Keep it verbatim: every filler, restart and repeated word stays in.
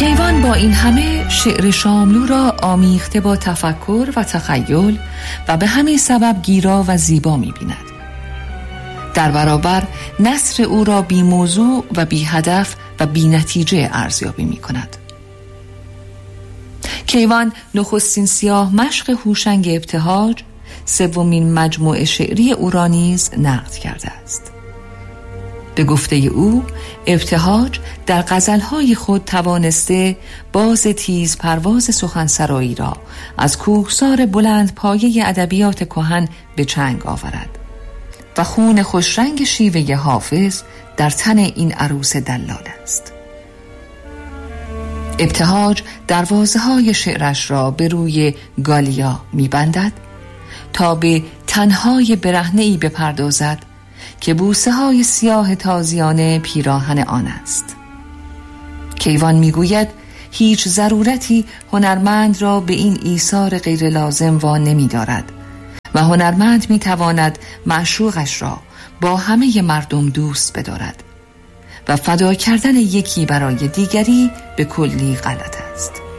کیوان با این همه شعر شاملو را آمیخته با تفکر و تخیل و به همین سبب گیرا و زیبا می‌بیند. در برابر نثر او را بی موضوع و بی هدف و بی نتیجه ارزیابی می‌کند. کیوان نخستین سیاه مشق هوشنگ ابتهاج، سومین مجموعه شعری او را نیز نقد کرده است. به گفته او، ابتهاج در غزلهای خود توانسته باز تیز پرواز سخنسرایی را از کوهسار بلند پایه ادبیات کهن به چنگ آورد و خون خوشرنگ شیوه حافظ در تن این عروس دلال است. ابتهاج دروازه‌های شعرش را به روی گالیا می‌بندد تا به تنهای برهنه‌ای بپردازد که بوسه های سیاه تازیانه پیراهن آن است. کیوان میگوید هیچ ضرورتی هنرمند را به این ایثار غیر لازم وا نمی دارد و هنرمند می تواند معشوقش را با همه مردم دوست بدارد و فدا کردن یکی برای دیگری به کلی غلط است.